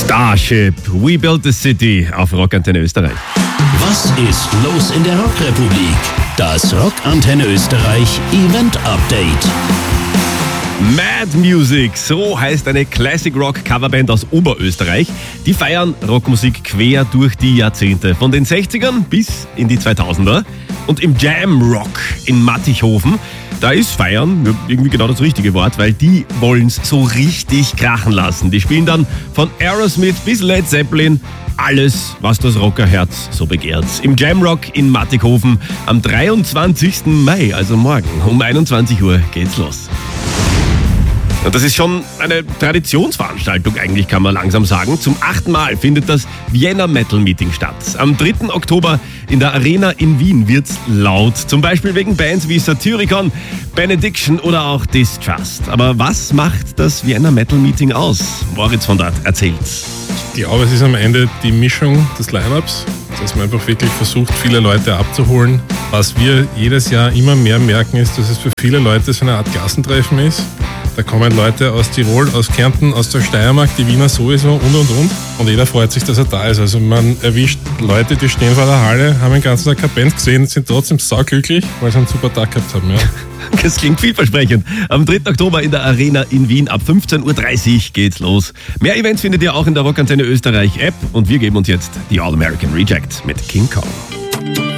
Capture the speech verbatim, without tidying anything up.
Starship, We Built the City auf Rockantenne Österreich. Was ist los in der Rockrepublik? Das Rockantenne Österreich Event Update. Mad Music, so heißt eine Classic Rock Coverband aus Oberösterreich. Die feiern Rockmusik quer durch die Jahrzehnte, von den sechzigern bis in die zweitausender. Und im Jam Rock in Mattichhofen, da ist feiern irgendwie genau das richtige Wort, weil die wollen's so richtig krachen lassen. Die spielen dann von Aerosmith bis Led Zeppelin, alles, was das Rockerherz so begehrt. Im Jam Rock in Mattichhofen am dreiundzwanzigsten Mai, also morgen um einundzwanzig Uhr geht's los. Und das ist schon eine Traditionsveranstaltung eigentlich, kann man langsam sagen. Zum achten Mal findet das Vienna Metal Meeting statt. Am dritten Oktober in der Arena in Wien wird's laut. Zum Beispiel wegen Bands wie Satyricon, Benediction oder auch Distrust. Aber was macht das Vienna Metal Meeting aus? Moritz von dort erzählt's. Ich glaube, es ist am Ende die Mischung des Line-Ups, dass man einfach wirklich versucht, viele Leute abzuholen. Was wir jedes Jahr immer mehr merken, ist, dass es für viele Leute so eine Art Klassentreffen ist. Da kommen Leute aus Tirol, aus Kärnten, aus der Steiermark, die Wiener sowieso und und und. Und jeder freut sich, dass er da ist. Also man erwischt Leute, die stehen vor der Halle, haben den ganzen Tag keine Band gesehen, sind trotzdem sauglücklich, weil sie einen super Tag gehabt haben. Ja. Das klingt vielversprechend. Am dritten Oktober in der Arena in Wien ab fünfzehn Uhr dreißig geht's los. Mehr Events findet ihr auch in der Rockantenne Österreich App. Und wir geben uns jetzt die All American Reject mit King Kong.